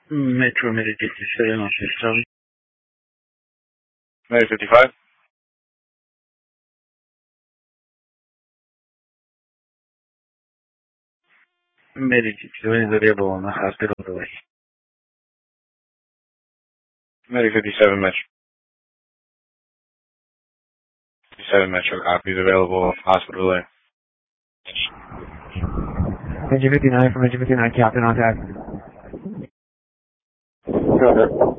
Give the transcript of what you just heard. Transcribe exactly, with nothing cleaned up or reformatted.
Metro Medic fifty-seven on fifth Charlie. Medic fifty-five. Medic fifty-seven is available on the hospital delay. Medic fifty-seven, Metro. fifty-seven, Metro. Copies available. Hospital delay. Engine fifty-nine from Engine fifty-nine, Captain on tag. Go ahead.